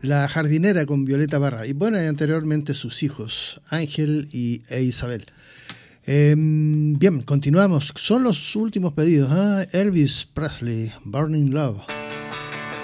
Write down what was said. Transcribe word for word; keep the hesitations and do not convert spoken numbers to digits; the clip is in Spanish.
La jardinera con Violeta Parra. Y bueno, y anteriormente sus hijos, Ángel y, e Isabel. Eh, bien, continuamos. Son los últimos pedidos. ¿eh? Elvis Presley, Burning Love.